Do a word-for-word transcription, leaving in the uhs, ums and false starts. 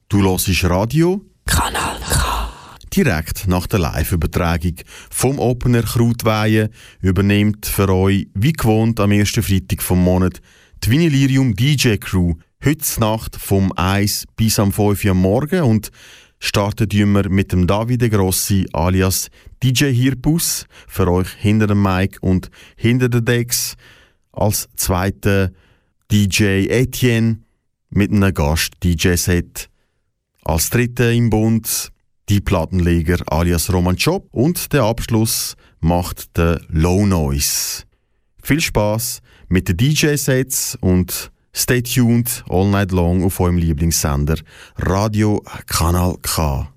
Du hörst Radio Kanal K. Direkt nach der Live-Übertragung vom Opener Krautweihen übernimmt für euch, wie gewohnt am ersten Freitag vom Monat, die Vinylirium D J Crew heute Nacht vom eins bis am fünf Uhr am Morgen und starten wir mit dem Davide Grossi alias D J Hirpus für euch hinter dem Mic und hinter den Decks. Als zweiter D J Etienne mit einem Gast-D J-Set. Als dritter im Bund die Plattenleger alias Roman Chop und der Abschluss macht der Low Noise. Viel Spaß mit den D J-Sets und stay tuned all night long auf eurem Lieblingssender Radio Kanal K.